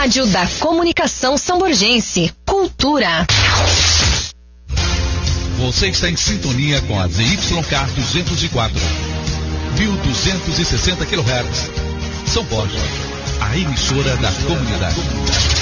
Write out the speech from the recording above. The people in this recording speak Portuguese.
Rádio da Comunicação Samborgense. Cultura. Você está em sintonia com a ZYK 204, 1260 kHz. São Borja, a emissora da comunidade.